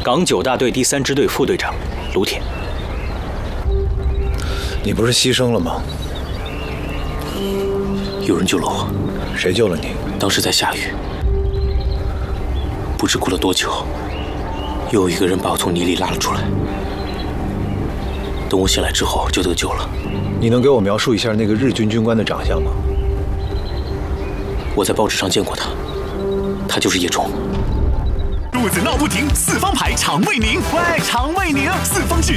港9大队第3支队副队长卢铁。 你不是牺牲了吗？ 有人救了我。 谁救了你？ 当时在下雨，不知过了多久，又有一个人把我从泥里拉了出来。等我醒来之后，就得救了。 你能给我描述一下那个日军军官的长相吗？ 我在报纸上见过他，他就是叶冲。 肚子闹不停，四方牌肠胃宁，喂，肠胃宁，四方治